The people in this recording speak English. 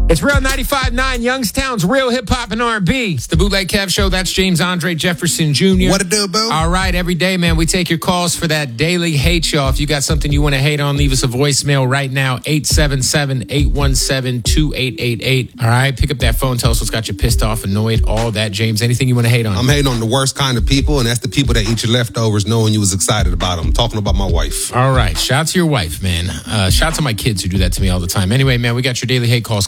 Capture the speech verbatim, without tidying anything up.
It's Real ninety-five point nine, Youngstown's real hip-hop and R and B. It's the Bootleg Kev Show. That's James Andre Jefferson Junior What it do, boo? All right, every day, man, we take your calls for that daily hate show. If you got something you want to hate on, leave us a voicemail right now, eight seven seven, eight one seven, two eight eight eight. All right, pick up that phone, tell us what's got you pissed off, annoyed, all that. James, anything you want to hate on? I'm hating on the worst kind of people, and that's the people that eat your leftovers knowing you was excited about them. I'm talking about my wife. All right, shout out to your wife, man. Uh, shout out to my kids who do that to me all the time. Anyway, man, we got your daily hate calls.